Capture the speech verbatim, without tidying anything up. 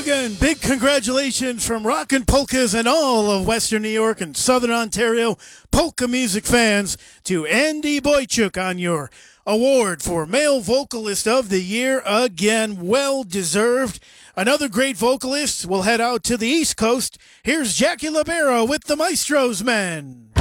Again, big congratulations from Rockin' Polkas and all of Western New York and Southern Ontario polka music fans to Andy Boychuk on your award for Male Vocalist of the Year. Again, well deserved. Another great vocalist will head out to the East Coast. Here's Jackie Libero with the Maestro's Men.